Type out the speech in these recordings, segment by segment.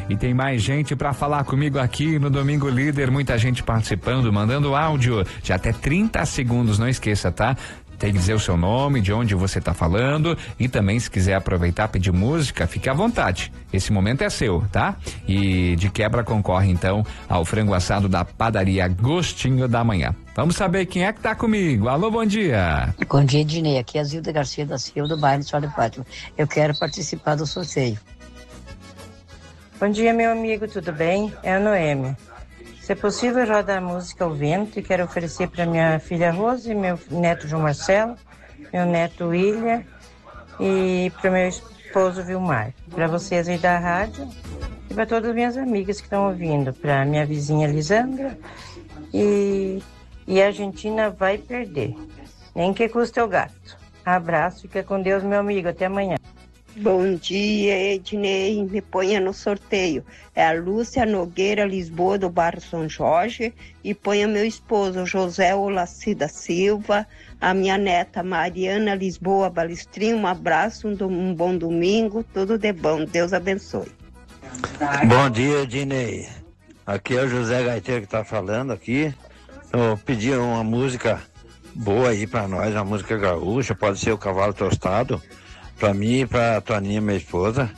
E tem mais gente para falar comigo aqui no Domingo Líder, muita gente participando, mandando áudio de até 30 segundos, não esqueça, tá? Tem que dizer o seu nome, de onde você tá falando, e também se quiser aproveitar, pedir música, fique à vontade. Esse momento é seu, tá? E de quebra concorre então ao frango assado da padaria Gostinho da Manhã. Vamos saber quem é que tá comigo. Alô, bom dia. Bom dia, Ednei. Aqui é a Zilda Garcia da Silva, do bairro Sol de Fátima. Eu quero participar do sorteio. Bom dia, meu amigo, tudo bem? É a Noemi. Se é possível, roda a música ao vento e quero oferecer para minha filha Rose, meu neto João Marcelo, meu neto William e para meu esposo Vilmar. Para vocês aí da rádio e para todas as minhas amigas que estão ouvindo. Para minha vizinha Lisandra e a Argentina vai perder. Nem que custe o gato. Abraço, fica com Deus, meu amigo. Até amanhã. Bom dia, Ednei, me ponha no sorteio. É a Lúcia Nogueira Lisboa, do bairro São Jorge, e ponha meu esposo José Olaci da Silva, a minha neta Mariana Lisboa Balestrinho. Um abraço, um bom domingo, tudo de bom, Deus abençoe. Bom dia, Ednei. Aqui é o José Gaiteiro que tá falando aqui. Eu pedi uma música boa aí pra nós, uma música gaúcha, pode ser o Cavalo Tostado. Pra mim e pra Toninha, minha esposa.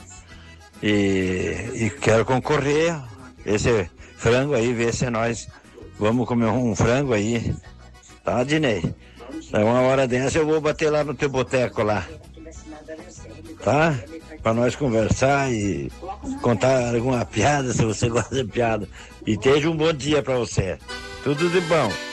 E quero concorrer esse frango aí, ver se nós vamos comer um frango aí. Tá, Dinei? Uma hora dessa eu vou bater lá no teu boteco lá. Tá? Pra nós conversar e contar alguma piada, se você gosta de piada. E esteja um bom dia pra você. Tudo de bom.